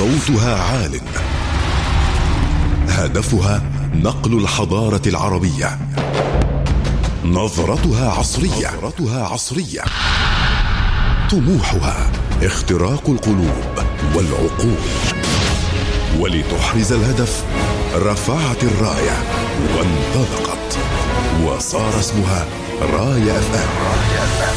صوتها عال، هدفها نقل الحضارة العربية، نظرتها عصرية، طموحها اختراق القلوب والعقول. ولتحرز الهدف رفعت الراية وانطلقت، وصار اسمها راية FM.